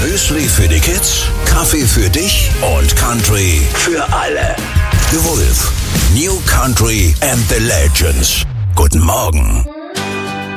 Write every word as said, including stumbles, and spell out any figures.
Müsli für die Kids, Kaffee für dich und Country für alle. The Wolf, New Country and the Legends. Guten Morgen.